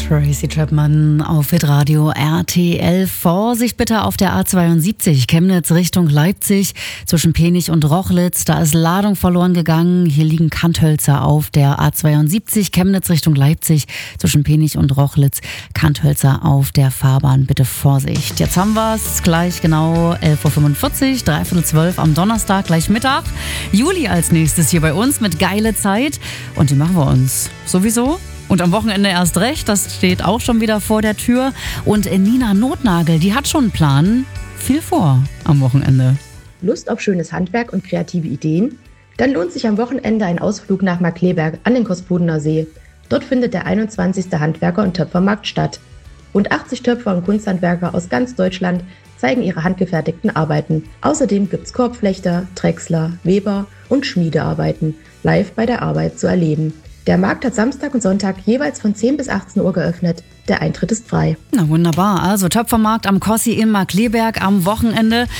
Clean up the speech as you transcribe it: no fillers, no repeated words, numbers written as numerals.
Tracy Chapman auf Hitradio RTL. Vorsicht bitte auf der A72 Chemnitz Richtung Leipzig zwischen Penich und Rochlitz. Da ist Ladung verloren gegangen. Hier liegen Kanthölzer auf der A72 Chemnitz Richtung Leipzig zwischen Penich und Rochlitz. Kanthölzer auf der Fahrbahn. Bitte Vorsicht. Jetzt haben wir es gleich genau 11.45 Uhr, 11:45 am Donnerstag, gleich Mittag. Juli als nächstes hier bei uns mit Geile Zeit. Und die machen wir uns sowieso. Und am Wochenende erst recht, das steht auch schon wieder vor der Tür. Und Nina Notnagel, die hat schon einen Plan. Viel vor am Wochenende. Lust auf schönes Handwerk und kreative Ideen? Dann lohnt sich am Wochenende ein Ausflug nach Markkleeberg an den Kospudener See. Dort findet der 21. Handwerker- und Töpfermarkt statt. Rund 80 Töpfer und Kunsthandwerker aus ganz Deutschland zeigen ihre handgefertigten Arbeiten. Außerdem gibt's Korbflechter, Drechsler, Weber und Schmiedearbeiten live bei der Arbeit zu erleben. Der Markt hat Samstag und Sonntag jeweils von 10 bis 18 Uhr geöffnet. Der Eintritt ist frei. Na wunderbar, also Töpfermarkt am Kossi in Markkleeberg am Wochenende.